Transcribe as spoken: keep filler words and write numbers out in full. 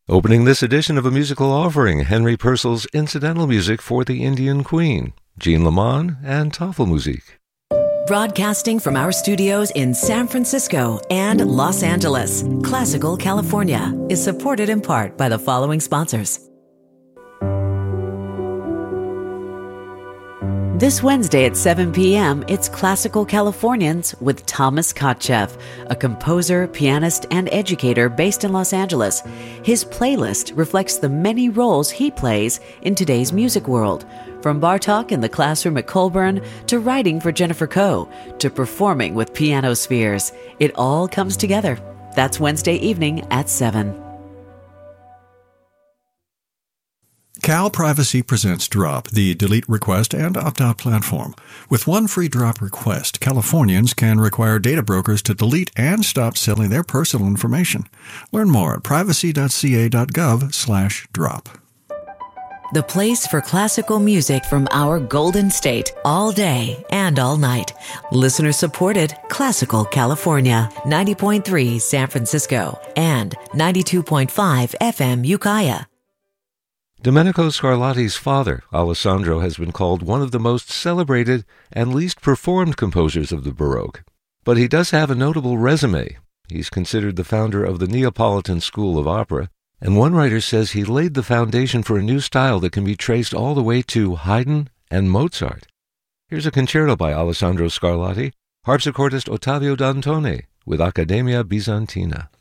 Opening this edition of A Musical Offering, Henry Purcell's incidental music for the Indian Queen, Jean Lamont, and Tafelmusik. Broadcasting from our studios in San Francisco and Los Angeles, Classical California is supported in part by the following sponsors. This Wednesday at seven p.m., it's Classical Californians with Thomas Kotcheff, a composer, pianist, and educator based in Los Angeles. His playlist reflects the many roles he plays in today's music world, from Bartók in the classroom at Colburn to writing for Jennifer Coe to performing with Piano Spheres. It all comes together. That's Wednesday evening at seven. Cal Privacy presents Drop, the delete request and opt-out platform. With one free drop request, Californians can require data brokers to delete and stop selling their personal information. Learn more at privacy.ca.gov slash drop. The place for classical music from our Golden State, all day and all night. Listener-supported Classical California, ninety point three San Francisco and ninety-two point five F M Ukiah. Domenico Scarlatti's father, Alessandro, has been called one of the most celebrated and least performed composers of the Baroque. But he does have a notable resume. He's considered the founder of the Neapolitan School of Opera, and one writer says he laid the foundation for a new style that can be traced all the way to Haydn and Mozart. Here's a concerto by Alessandro Scarlatti, harpsichordist Ottavio Dantone with Accademia Bizantina.